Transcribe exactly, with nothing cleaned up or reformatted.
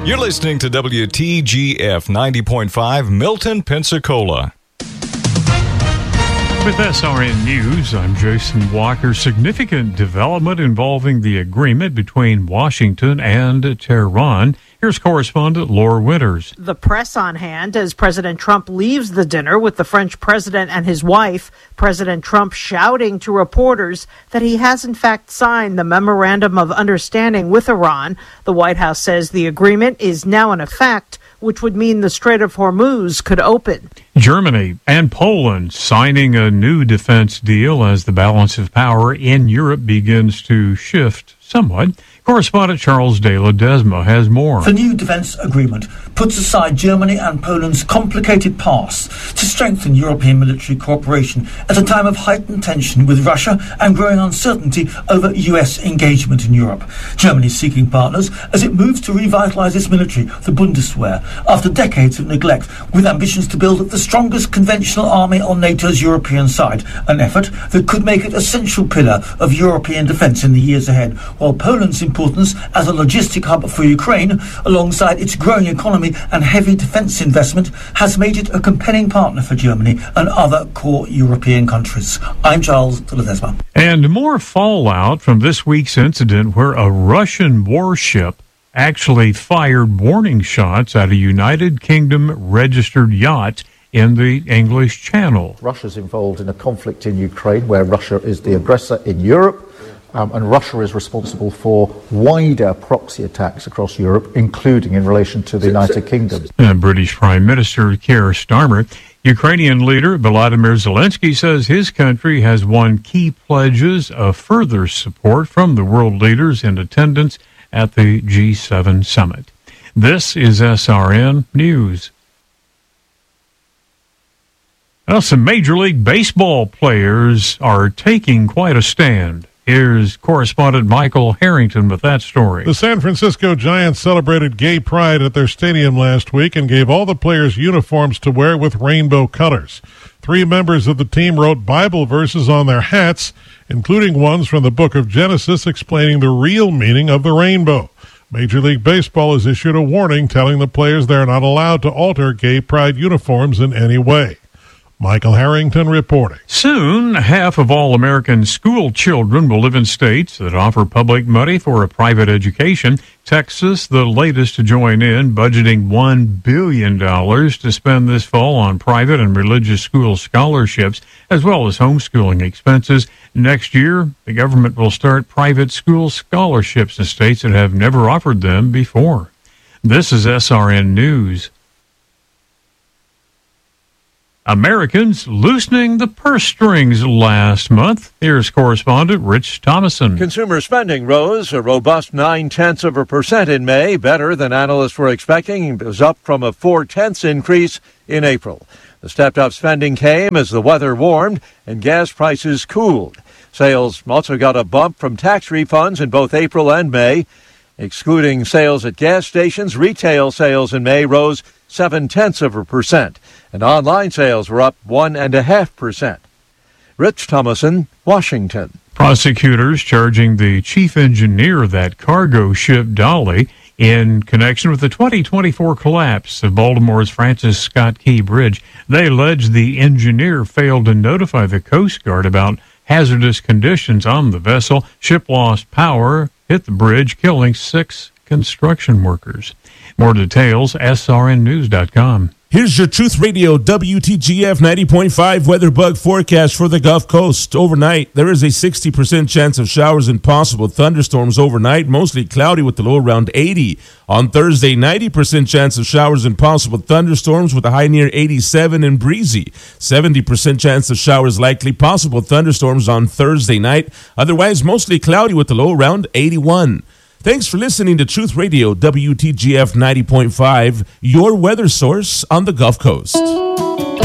You're listening to W T G F ninety point five, Milton, Pensacola. With S R N News, I'm Jason Walker. Significant development involving the agreement between Washington and Tehran. Here's correspondent Laura Winters. The press on hand as President Trump leaves the dinner with the French president and his wife. President Trump shouting to reporters that he has in fact signed the Memorandum of Understanding with Iran. The White House says the agreement is now in effect, which would mean the Strait of Hormuz could open. Germany and Poland signing a new defense deal as the balance of power in Europe begins to shift somewhat. Correspondent Charles De Ledesma has more. The new defence agreement puts aside Germany and Poland's complicated past to strengthen European military cooperation at a time of heightened tension with Russia and growing uncertainty over U S engagement in Europe. Germany is seeking partners as it moves to revitalise its military, the Bundeswehr, after decades of neglect, with ambitions to build the strongest conventional army on NATO's European side, an effort that could make it a central pillar of European defence in the years ahead, while Poland's importance as a logistic hub for Ukraine, alongside its growing economy and heavy defence investment, has made it a compelling partner for Germany and other core European countries. I'm Charles de Ledesma. And more fallout from this week's incident where a Russian warship actually fired warning shots at a United Kingdom registered yacht in the English Channel. Russia's involved in a conflict in Ukraine where Russia is the aggressor in Europe. Um, and Russia is responsible for wider proxy attacks across Europe, including in relation to the United Kingdom. Uh, British Prime Minister Keir Starmer. Ukrainian leader Volodymyr Zelensky says his country has won key pledges of further support from the world leaders in attendance at the G seven summit. This is S R N News. Well, some Major League Baseball players are taking quite a stand. Here's correspondent Michael Harrington with that story. The San Francisco Giants celebrated gay pride at their stadium last week and gave all the players uniforms to wear with rainbow colors. Three members of the team wrote Bible verses on their hats, including ones from the book of Genesis explaining the real meaning of the rainbow. Major League Baseball has issued a warning telling the players they are not allowed to alter gay pride uniforms in any way. Michael Harrington reporting. Soon, half of all American school children will live in states that offer public money for a private education. Texas, the latest to join in, budgeting one billion dollars to spend this fall on private and religious school scholarships, as well as homeschooling expenses. Next year, the government will start private school scholarships in states that have never offered them before. This is S R N News. Americans loosening the purse strings last month. Here's correspondent Rich Thomason. Consumer spending rose a robust nine-tenths of a percent in May, better than analysts were expecting. It was up from a four-tenths increase in April. The stepped-up spending came as the weather warmed and gas prices cooled. Sales also got a bump from tax refunds in both April and May. Excluding sales at gas stations, retail sales in May rose seven-tenths of a percent, and online sales were up one and a half percent. Rich Thomason, Washington. Prosecutors charging the chief engineer of that cargo ship Dolly in connection with the twenty twenty-four collapse of Baltimore's Francis Scott Key Bridge. They allege the engineer failed to notify the Coast Guard about hazardous conditions on the vessel. Ship lost power, hit the bridge, killing six construction workers. More details, S R N news dot com. Here's your Truth Radio W T G F ninety point five weather bug forecast for the Gulf Coast. Overnight, there is a sixty percent chance of showers and possible thunderstorms overnight, mostly cloudy with the low around eighty. On Thursday, ninety percent chance of showers and possible thunderstorms with a high near eighty-seven and breezy. seventy percent chance of showers likely, possible thunderstorms on Thursday night. Otherwise, mostly cloudy with the low around eighty-one. Thanks for listening to Truth Radio W T G F ninety point five, your weather source on the Gulf Coast.